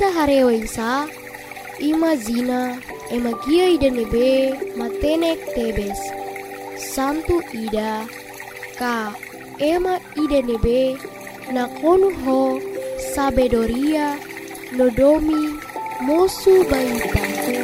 Ida harewaisa, ima zina, ema gia ida nebe, matenek tebes. Santu ida, ka ema ida nebe, nakonu ho, sabedoria, nodomi, mosu baita.